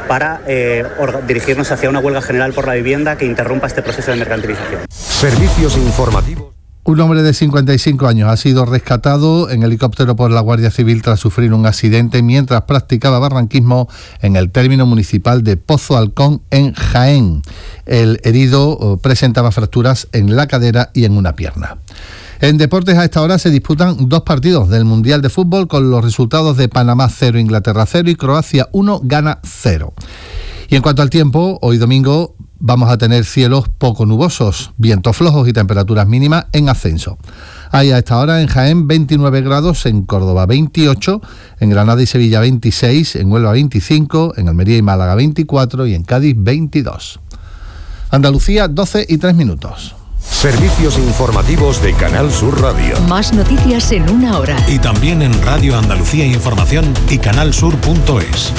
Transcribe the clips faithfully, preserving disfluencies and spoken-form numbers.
para eh, dirigirnos hacia una huelga general por la vivienda que interrumpa este proceso de mercantilización. Servicios informativos. Un hombre de cincuenta y cinco años ha sido rescatado en helicóptero por la Guardia Civil tras sufrir un accidente mientras practicaba barranquismo en el término municipal de Pozo Halcón, en Jaén. El herido presentaba fracturas en la cadera y en una pierna. En deportes, a esta hora se disputan dos partidos del Mundial de Fútbol con los resultados de Panamá cero, Inglaterra cero y Croacia uno, Ghana cero. Y en cuanto al tiempo, hoy domingo vamos a tener cielos poco nubosos, vientos flojos y temperaturas mínimas en ascenso. Hay a esta hora en Jaén veintinueve grados, en Córdoba veintiocho, en Granada y Sevilla veintiséis, en Huelva veinticinco, en Almería y Málaga veinticuatro y en Cádiz veintidós. Andalucía, doce y tres minutos. Servicios informativos de Canal Sur Radio. Más noticias en una hora. Y también en Radio Andalucía Información y canalsur punto es.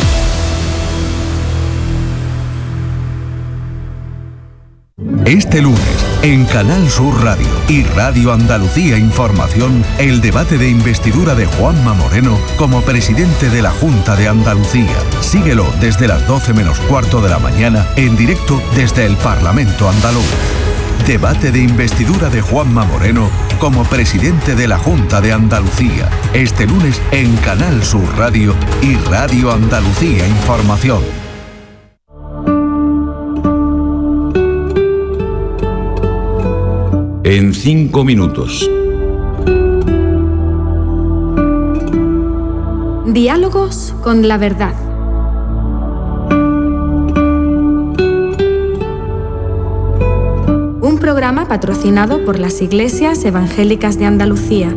Este lunes, en Canal Sur Radio y Radio Andalucía Información, el debate de investidura de Juanma Moreno como presidente de la Junta de Andalucía. Síguelo desde las doce menos cuarto de la mañana, en directo desde el Parlamento andaluz. Debate de investidura de Juanma Moreno como presidente de la Junta de Andalucía. Este lunes en Canal Sur Radio y Radio Andalucía Información. En cinco minutos. Diálogos con la verdad. Un programa patrocinado por las Iglesias Evangélicas de Andalucía.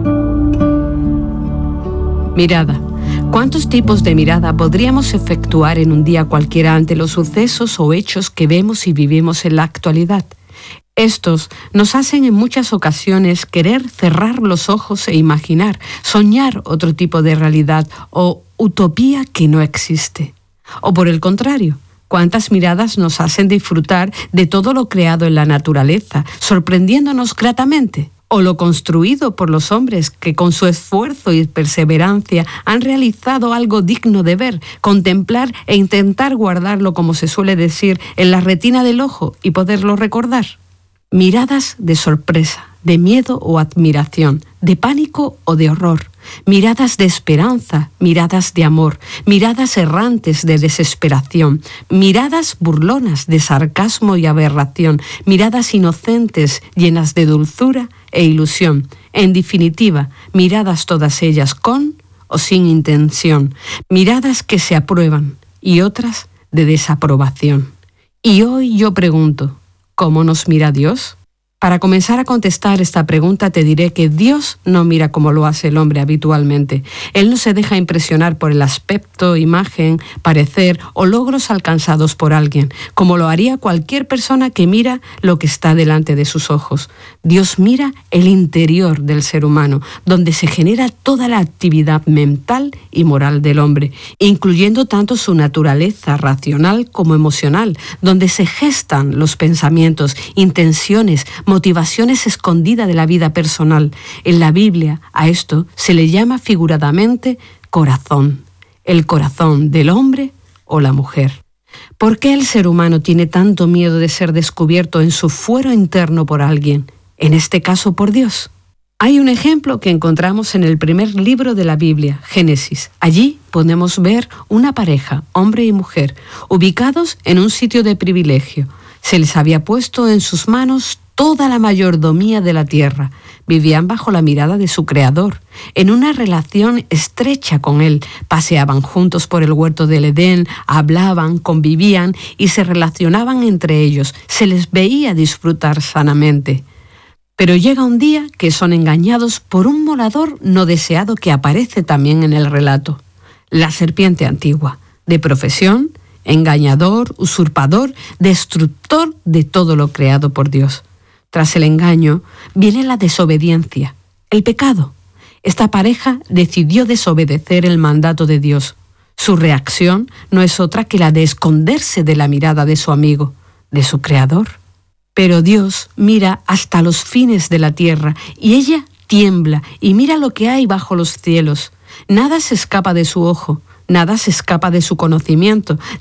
Mirada. ¿Cuántos tipos de mirada podríamos efectuar en un día cualquiera ante los sucesos o hechos que vemos y vivimos en la actualidad? Estos nos hacen en muchas ocasiones querer cerrar los ojos e imaginar, soñar otro tipo de realidad o utopía que no existe. O por el contrario, ¿cuántas miradas nos hacen disfrutar de todo lo creado en la naturaleza, sorprendiéndonos gratamente? O lo construido por los hombres que con su esfuerzo y perseverancia han realizado algo digno de ver, contemplar e intentar guardarlo, como se suele decir, en la retina del ojo y poderlo recordar. Miradas de sorpresa, de miedo o admiración, de pánico o de horror. Miradas de esperanza, miradas de amor, miradas errantes de desesperación, miradas burlonas de sarcasmo y aberración, miradas inocentes llenas de dulzura e ilusión. En definitiva, miradas todas ellas con o sin intención, miradas que se aprueban y otras de desaprobación. Y hoy yo pregunto, ¿cómo nos mira Dios? Para comenzar a contestar esta pregunta te diré que Dios no mira como lo hace el hombre habitualmente. Él no se deja impresionar por el aspecto, imagen, parecer o logros alcanzados por alguien, como lo haría cualquier persona que mira lo que está delante de sus ojos. Dios mira el interior del ser humano, donde se genera toda la actividad mental y moral del hombre, incluyendo tanto su naturaleza racional como emocional, donde se gestan los pensamientos, intenciones, motivaciones escondidas de la vida personal. En la Biblia a esto se le llama figuradamente corazón, el corazón del hombre o la mujer. ¿Por qué el ser humano tiene tanto miedo de ser descubierto en su fuero interno por alguien, en este caso por Dios? Hay un ejemplo que encontramos en el primer libro de la Biblia, Génesis. Allí podemos ver una pareja, hombre y mujer, ubicados en un sitio de privilegio. Se les había puesto en sus manos toda la mayordomía de la tierra. Vivían bajo la mirada de su Creador, en una relación estrecha con Él. Paseaban juntos por el huerto del Edén, hablaban, convivían y se relacionaban entre ellos. Se les veía disfrutar sanamente. Pero llega un día que son engañados por un morador no deseado que aparece también en el relato. La serpiente antigua, de profesión, engañador, usurpador, destructor de todo lo creado por Dios. Tras el engaño viene la desobediencia, el pecado. Esta pareja decidió desobedecer el mandato de Dios. Su reacción no es otra que la de esconderse de la mirada de su amigo, de su Creador. Pero Dios mira hasta los fines de la tierra y ella tiembla y mira lo que hay bajo los cielos. Nada se escapa de su ojo, nada se escapa de su conocimiento,